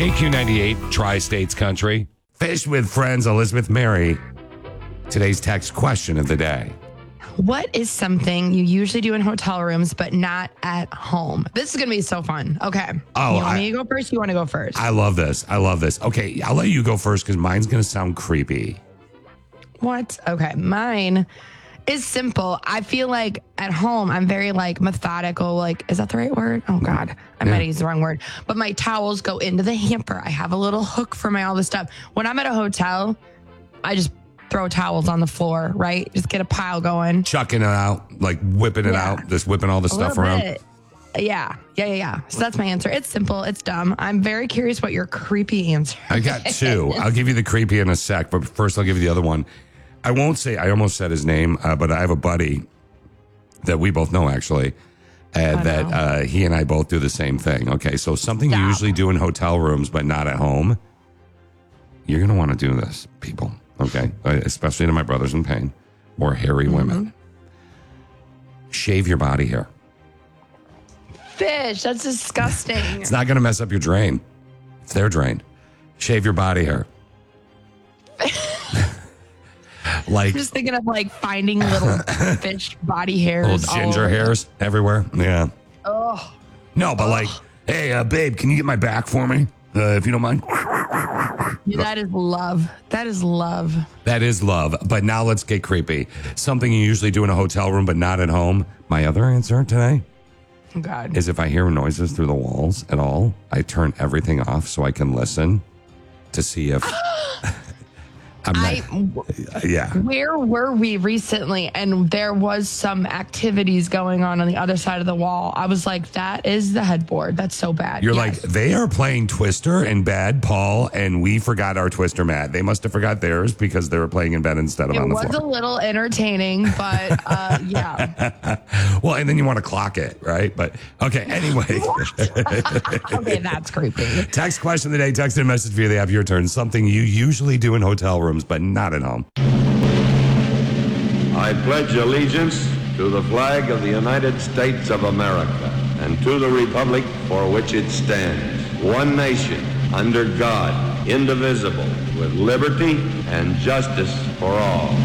KQ98, Tri-States Country. Fish with Friends, Elizabeth Mary. Today's text question of the day. What is something you usually do in hotel rooms but not at home? This is going to be so fun. Okay. Oh, you want me to go first? You want to go first? I love this. Okay, I'll let you go first because mine's going to sound creepy. What? Okay. Mine is simple. I feel like at home, I'm very methodical. Is that the right word? Oh God, I might use the wrong word. But my towels go into the hamper. I have a little hook for all this stuff. When I'm at a hotel, I just throw towels on the floor, right? Just get a pile going. Chucking it out, whipping it out, just whipping all the stuff around. Bit. Yeah. So that's my answer. It's simple. It's dumb. I'm very curious what your creepy answer I got two. I'll give you the creepy in a sec, but first I'll give you the other one. I almost said his name, but I have a buddy that we both know actually, that he and I both do the same thing. Okay, so something you usually do in hotel rooms but not at home. You're going to want to do this, people, okay? Especially to my brothers in pain or hairy women. Shave your body hair. Fish, that's disgusting. It's not going to mess up your drain. It's their drain. Shave your body hair. I'm just thinking of finding little fish body hairs. Little ginger hairs everywhere. Yeah. Oh. No, but hey, babe, can you get my back for me? If you don't mind. That is love. That is love. That is love. But now let's get creepy. Something you usually do in a hotel room but not at home. My other answer today God. is if I hear noises through the walls at all, I turn everything off so I can listen to see if... yeah. Where were we recently? And there was some activities going on the other side of the wall. I was like, that is the headboard. That's so bad. You're like, they are playing Twister in bed, Paul, and we forgot our Twister mat. They must have forgot theirs because they were playing in bed instead of on the floor. It was a little entertaining, but yeah. Well, and then you want to clock it, right? But okay, anyway. Okay, that's creepy. Text question of the day, text and message via the app, your turn. Something you usually do in hotel rooms but not at home. I pledge allegiance to the flag of the United States of America and to the republic for which it stands, one nation, under God, indivisible, with liberty and justice for all.